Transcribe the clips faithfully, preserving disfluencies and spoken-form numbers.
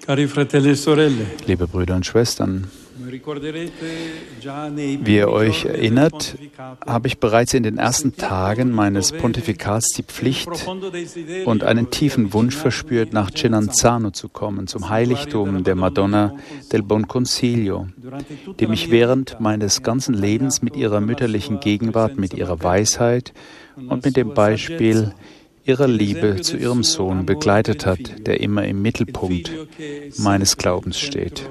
Cari fratelli e sorelle, Liebe Brüder und Schwestern, wie ihr euch erinnert, habe ich bereits in den ersten Tagen meines Pontifikats die Pflicht und einen tiefen Wunsch verspürt, nach Cennanzano zu kommen, zum Heiligtum der Madonna del Buon Consiglio, die mich während meines ganzen Lebens mit ihrer mütterlichen Gegenwart, mit ihrer Weisheit und mit dem Beispiel ihrer Liebe zu ihrem Sohn begleitet hat, der immer im Mittelpunkt meines Glaubens steht.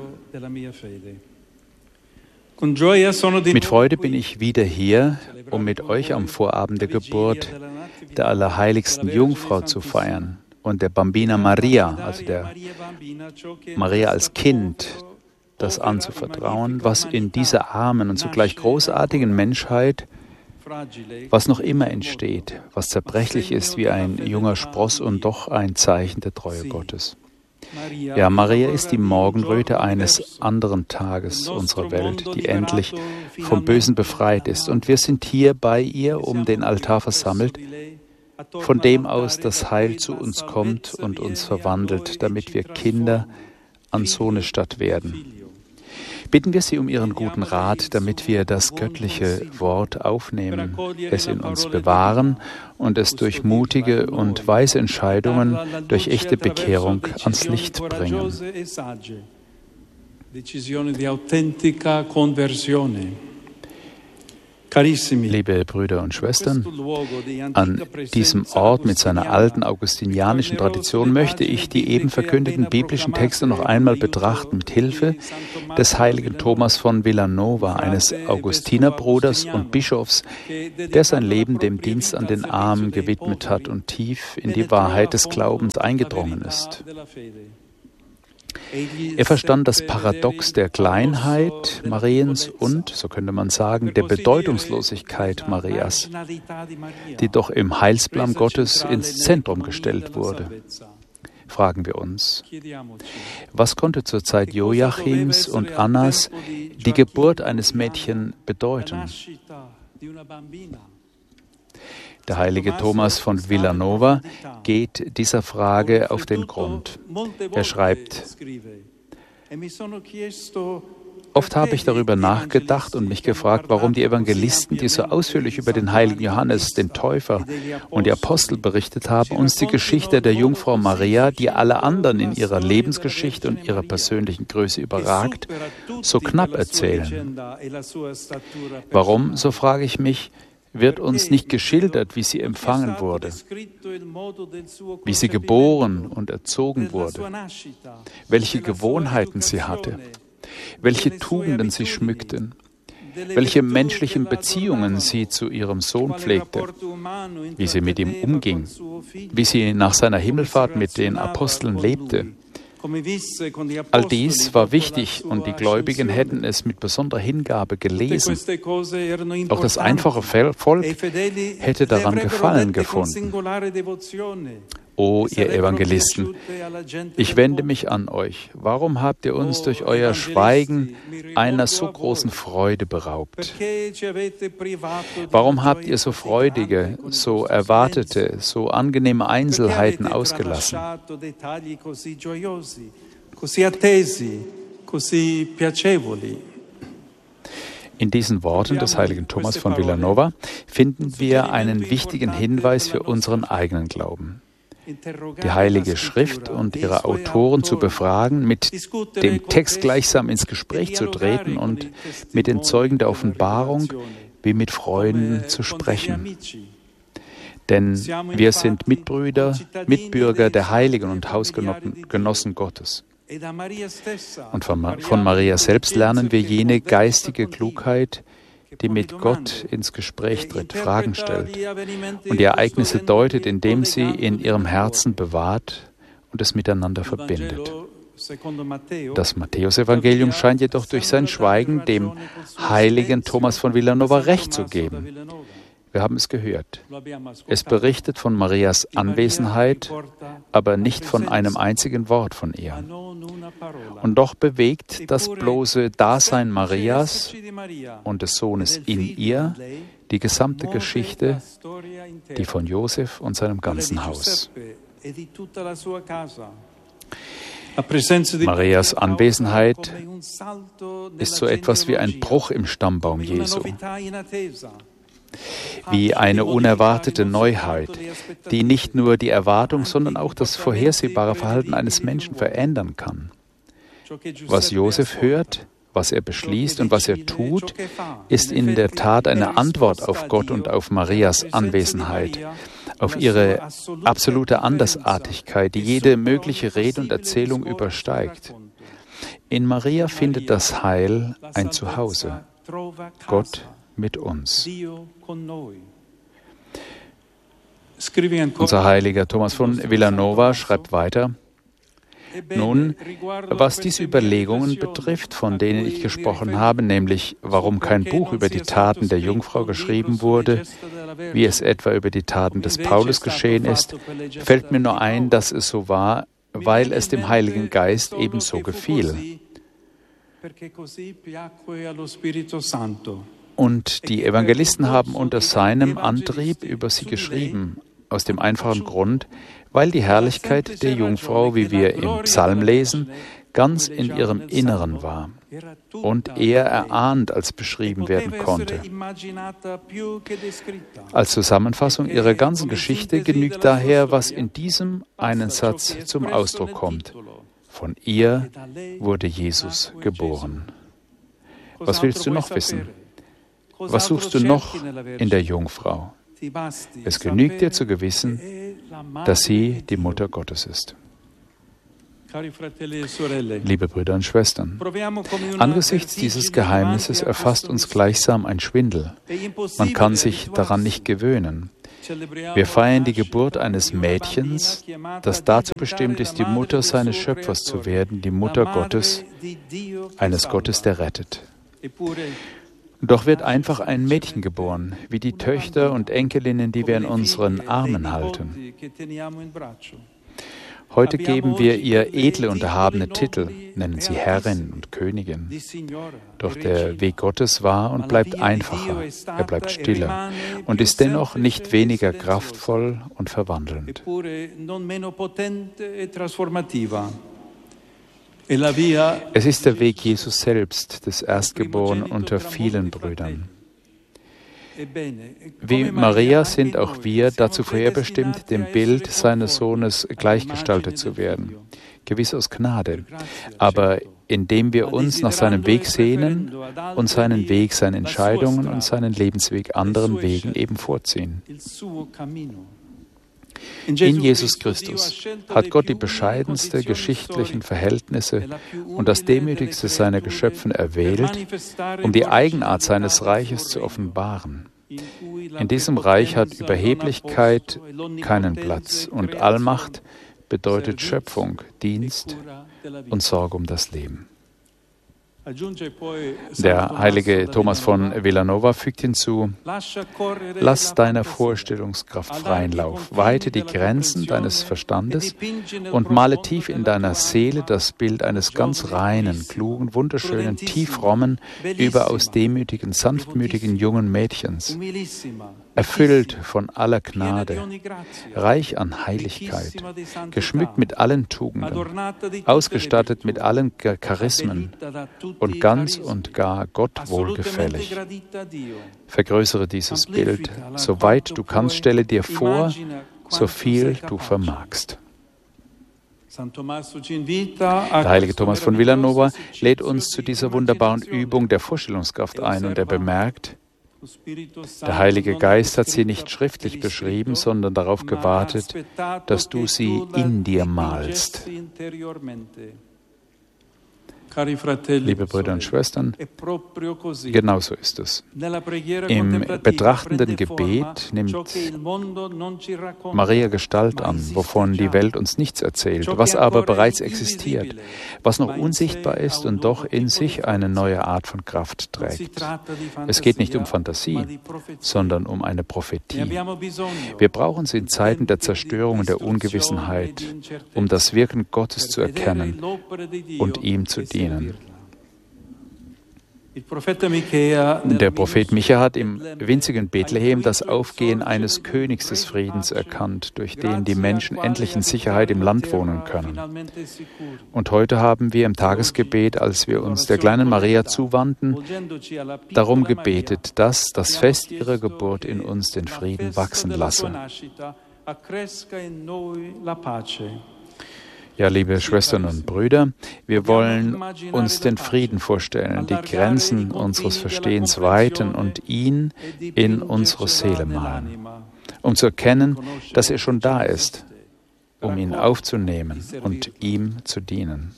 Mit Freude bin ich wieder hier, um mit euch am Vorabend der Geburt der allerheiligsten Jungfrau zu feiern und der Bambina Maria, also der Maria als Kind, das anzuvertrauen, was in dieser armen und zugleich großartigen Menschheit, was noch immer entsteht, was zerbrechlich ist wie ein junger Spross und doch ein Zeichen der Treue Gottes. Ja, Maria ist die Morgenröte eines anderen Tages unserer Welt, die endlich vom Bösen befreit ist. Und wir sind hier bei ihr um den Altar versammelt, von dem aus das Heil zu uns kommt und uns verwandelt, damit wir Kinder an Sohnestadt werden. Bitten wir sie um ihren guten Rat, damit wir das göttliche Wort aufnehmen, es in uns bewahren und es durch mutige und weise Entscheidungen, durch echte Bekehrung ans Licht bringen. Liebe Brüder und Schwestern, an diesem Ort mit seiner alten augustinianischen Tradition möchte ich die eben verkündeten biblischen Texte noch einmal betrachten mit Hilfe des heiligen Thomas von Villanova, eines Augustinerbruders und Bischofs, der sein Leben dem Dienst an den Armen gewidmet hat und tief in die Wahrheit des Glaubens eingedrungen ist. Er verstand das Paradox der Kleinheit Mariens und, so könnte man sagen, der Bedeutungslosigkeit Marias, die doch im Heilsplan Gottes ins Zentrum gestellt wurde. Fragen wir uns, was konnte zur Zeit Joachims und Annas die Geburt eines Mädchens bedeuten? Der heilige Thomas von Villanova geht dieser Frage auf den Grund. Er schreibt, oft habe ich darüber nachgedacht und mich gefragt, warum die Evangelisten, die so ausführlich über den heiligen Johannes, den Täufer und die Apostel berichtet haben, uns die Geschichte der Jungfrau Maria, die alle anderen in ihrer Lebensgeschichte und ihrer persönlichen Größe überragt, so knapp erzählen. Warum, so frage ich mich, wird uns nicht geschildert, wie sie empfangen wurde, wie sie geboren und erzogen wurde, welche Gewohnheiten sie hatte, welche Tugenden sie schmückten, welche menschlichen Beziehungen sie zu ihrem Sohn pflegte, wie sie mit ihm umging, wie sie nach seiner Himmelfahrt mit den Aposteln lebte. All dies war wichtig und die Gläubigen hätten es mit besonderer Hingabe gelesen. Auch das einfache Volk hätte daran Gefallen gefunden. O ihr Evangelisten, ich wende mich an euch. Warum habt ihr uns durch euer Schweigen einer so großen Freude beraubt? Warum habt ihr so freudige, so erwartete, so angenehme Einzelheiten ausgelassen? In diesen Worten des heiligen Thomas von Villanova finden wir einen wichtigen Hinweis für unseren eigenen Glauben. Die Heilige Schrift und ihre Autoren zu befragen, mit dem Text gleichsam ins Gespräch zu treten und mit den Zeugen der Offenbarung wie mit Freunden zu sprechen. Denn wir sind Mitbrüder, Mitbürger der Heiligen und Hausgenossen Gottes. Und von Maria selbst lernen wir jene geistige Klugheit, die mit Gott ins Gespräch tritt, Fragen stellt und die Ereignisse deutet, indem sie in ihrem Herzen bewahrt und es miteinander verbindet. Das Matthäusevangelium scheint jedoch durch sein Schweigen dem heiligen Thomas von Villanova Recht zu geben. Wir haben es gehört. Es berichtet von Marias Anwesenheit, aber nicht von einem einzigen Wort von ihr. Und doch bewegt das bloße Dasein Marias und des Sohnes in ihr die gesamte Geschichte, die von Josef und seinem ganzen Haus. Marias Anwesenheit ist so etwas wie ein Bruch im Stammbaum Jesu, wie eine unerwartete Neuheit, die nicht nur die Erwartung, sondern auch das vorhersehbare Verhalten eines Menschen verändern kann. Was Josef hört, was er beschließt und was er tut, ist in der Tat eine Antwort auf Gott und auf Marias Anwesenheit, auf ihre absolute Andersartigkeit, die jede mögliche Rede und Erzählung übersteigt. In Maria findet das Heil ein Zuhause, Gott mit uns. Unser heiliger Thomas von Villanova schreibt weiter: Nun, was diese Überlegungen betrifft, von denen ich gesprochen habe, nämlich warum kein Buch über die Taten der Jungfrau geschrieben wurde, wie es etwa über die Taten des Paulus geschehen ist, fällt mir nur ein, dass es so war, weil es dem Heiligen Geist ebenso gefiel. Und die Evangelisten haben unter seinem Antrieb über sie geschrieben, aus dem einfachen Grund, weil die Herrlichkeit der Jungfrau, wie wir im Psalm lesen, ganz in ihrem Inneren war und eher erahnt als beschrieben werden konnte. Als Zusammenfassung ihrer ganzen Geschichte genügt daher, was in diesem einen Satz zum Ausdruck kommt: Von ihr wurde Jesus geboren. Was willst du noch wissen? Was suchst du noch in der Jungfrau? Es genügt dir zu wissen, dass sie die Mutter Gottes ist. Liebe Brüder und Schwestern, angesichts dieses Geheimnisses erfasst uns gleichsam ein Schwindel. Man kann sich daran nicht gewöhnen. Wir feiern die Geburt eines Mädchens, das dazu bestimmt ist, die Mutter seines Schöpfers zu werden, die Mutter Gottes, eines Gottes, der rettet. Doch wird einfach ein Mädchen geboren, wie die Töchter und Enkelinnen, die wir in unseren Armen halten. Heute geben wir ihr edle und erhabene Titel, nennen sie Herrin und Königin. Doch der Weg Gottes war und bleibt einfacher, er bleibt stiller und ist dennoch nicht weniger kraftvoll und verwandelnd. Es ist der Weg Jesus selbst, des Erstgeborenen unter vielen Brüdern. Wie Maria sind auch wir dazu vorherbestimmt, dem Bild seines Sohnes gleichgestaltet zu werden. Gewiss aus Gnade, aber indem wir uns nach seinem Weg sehnen und seinen Weg, seine Entscheidungen und seinen Lebensweg anderen Wegen eben vorziehen. In Jesus Christus hat Gott die bescheidenste geschichtlichen Verhältnisse und das demütigste seiner Geschöpfen erwählt, um die Eigenart seines Reiches zu offenbaren. In diesem Reich hat Überheblichkeit keinen Platz und Allmacht bedeutet Schöpfung, Dienst und Sorge um das Leben. Der heilige Thomas von Villanova fügt hinzu: Lass deiner Vorstellungskraft freien Lauf, weite die Grenzen deines Verstandes und male tief in deiner Seele das Bild eines ganz reinen, klugen, wunderschönen, tiefrommen, überaus demütigen, sanftmütigen jungen Mädchens, erfüllt von aller Gnade, reich an Heiligkeit, geschmückt mit allen Tugenden, ausgestattet mit allen Charismen und ganz und gar Gott wohlgefällig. Vergrößere dieses Bild, soweit du kannst, stelle dir vor, so viel du vermagst. Der heilige Thomas von Villanova lädt uns zu dieser wunderbaren Übung der Vorstellungskraft ein und er bemerkt: Der Heilige Geist hat sie nicht schriftlich beschrieben, sondern darauf gewartet, dass du sie in dir malst. Liebe Brüder und Schwestern, genauso ist es. Im betrachtenden Gebet nimmt Maria Gestalt an, wovon die Welt uns nichts erzählt, was aber bereits existiert, was noch unsichtbar ist und doch in sich eine neue Art von Kraft trägt. Es geht nicht um Fantasie, sondern um eine Prophetie. Wir brauchen sie in Zeiten der Zerstörung und der Ungewissenheit, um das Wirken Gottes zu erkennen und ihm zu dienen. Der Prophet Micha hat im winzigen Bethlehem das Aufgehen eines Königs des Friedens erkannt, durch den die Menschen endlich in Sicherheit im Land wohnen können. Und heute haben wir im Tagesgebet, als wir uns der kleinen Maria zuwandten, darum gebetet, dass das Fest ihrer Geburt in uns den Frieden wachsen lasse. Ja, liebe Schwestern und Brüder, wir wollen uns den Frieden vorstellen, die Grenzen unseres Verstehens weiten und ihn in unsere Seele malen, um zu erkennen, dass er schon da ist, um ihn aufzunehmen und ihm zu dienen.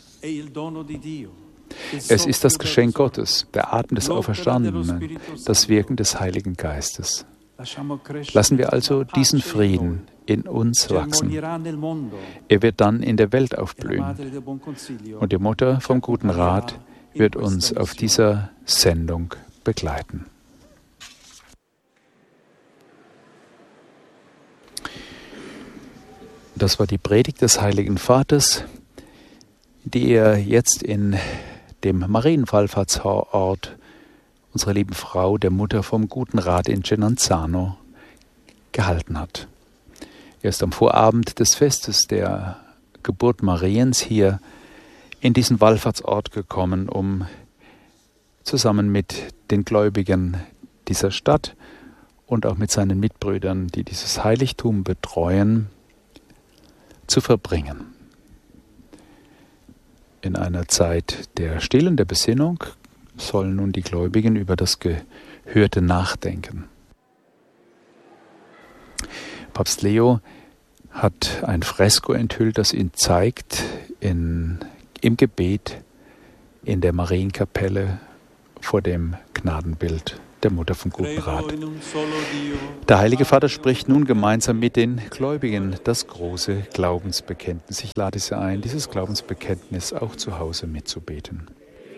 Es ist das Geschenk Gottes, der Atem des Auferstandenen, das Wirken des Heiligen Geistes. Lassen wir also diesen Frieden in uns wachsen. Er wird dann in der Welt aufblühen. Und die Mutter vom Guten Rat wird uns auf dieser Sendung begleiten. Das war die Predigt des Heiligen Vaters, die er jetzt in dem Marienwallfahrtsort unserer lieben Frau, der Mutter vom Guten Rat in Gennanzano, gehalten hat. Er ist am Vorabend des Festes der Geburt Mariens hier in diesen Wallfahrtsort gekommen, um zusammen mit den Gläubigen dieser Stadt und auch mit seinen Mitbrüdern, die dieses Heiligtum betreuen, zu verbringen. In einer Zeit der stillen, der Besinnung sollen nun die Gläubigen über das Gehörte nachdenken. Papst Leo hat ein Fresko enthüllt, das ihn zeigt in, im Gebet in der Marienkapelle vor dem Gnadenbild der Mutter vom Guten Rat. Der Heilige Vater spricht nun gemeinsam mit den Gläubigen das große Glaubensbekenntnis. Ich lade Sie ein, dieses Glaubensbekenntnis auch zu Hause mitzubeten.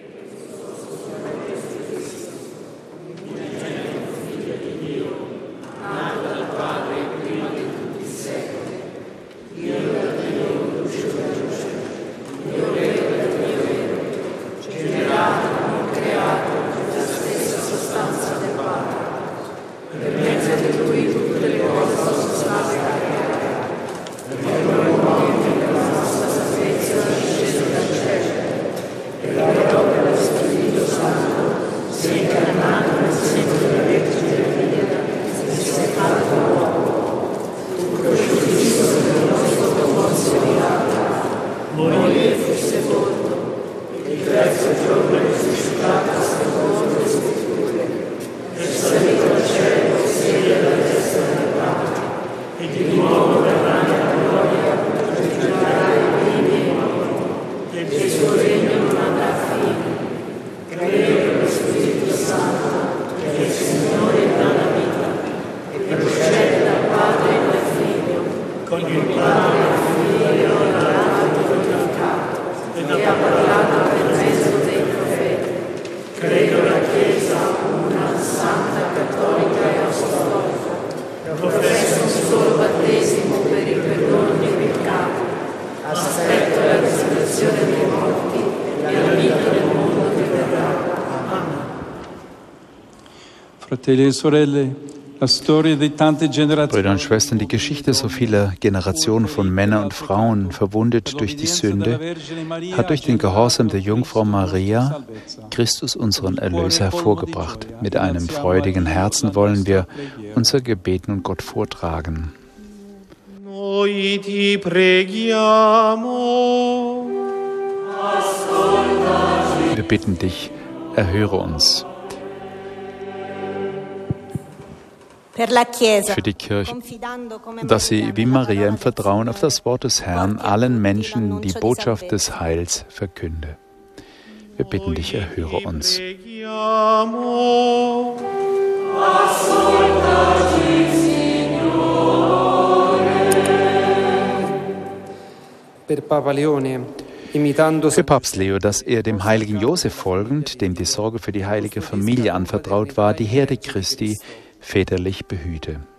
Brüder und Schwestern, die Geschichte so vieler Generationen von Männern und Frauen, verwundet durch die Sünde, hat durch den Gehorsam der Jungfrau Maria Christus, unseren Erlöser, hervorgebracht. Mit einem freudigen Herzen wollen wir unser Gebet nun Gott vortragen. Wir bitten dich, erhöre uns. Für die Kirche, dass sie wie Maria im Vertrauen auf das Wort des Herrn allen Menschen die Botschaft des Heils verkünde. Wir bitten dich, erhöre uns. Für Papst Leo, dass er dem heiligen Josef folgend, dem die Sorge für die heilige Familie anvertraut war, die Herde Christi väterlich behüte.